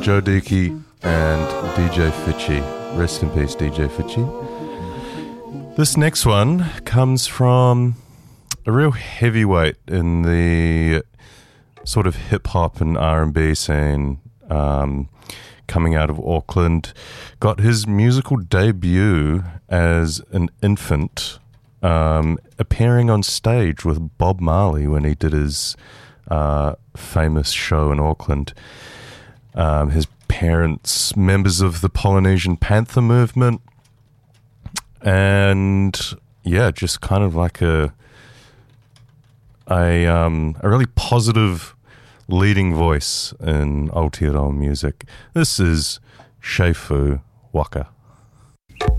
Joe Dickey and DJ Fitchy. Rest in peace, DJ Fitchy. This next one comes from a real heavyweight in the sort of hip-hop and R&B scene, coming out of Auckland. Got his musical debut as an infant, appearing on stage with Bob Marley when he did his famous show in Auckland. His parents, members of the Polynesian Panther movement, and yeah, just kind of like a really positive leading voice in Aotearoa music. This is Sheifu Waka.